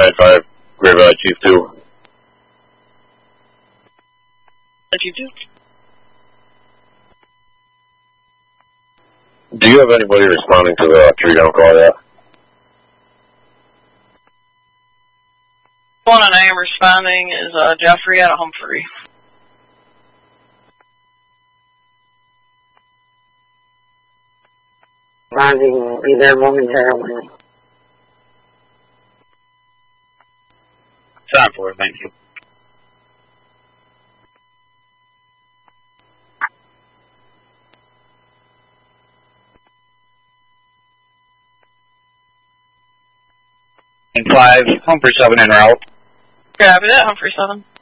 9-5, Great Valley Chief 2. Chief 2. Do you have anybody responding to the tree down call yet? The one I am responding is Jeffrey out of Humphrey. Responding will be there momentarily. Time for it, thank you. And 5, Humphrey 7 en route. Copy that, Humphrey 7.